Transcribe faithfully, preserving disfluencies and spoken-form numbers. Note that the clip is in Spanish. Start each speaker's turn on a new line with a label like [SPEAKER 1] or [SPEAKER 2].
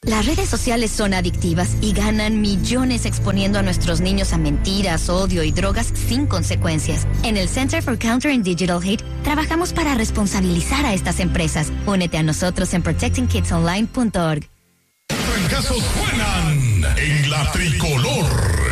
[SPEAKER 1] Las redes sociales son adictivas y ganan millones exponiendo a nuestros niños a mentiras, odio y drogas sin consecuencias. En el Center for Countering Digital Hate trabajamos para responsabilizar a estas empresas. Únete a nosotros en protecting kids online punto org.
[SPEAKER 2] Trancazos suenan en la tricolor.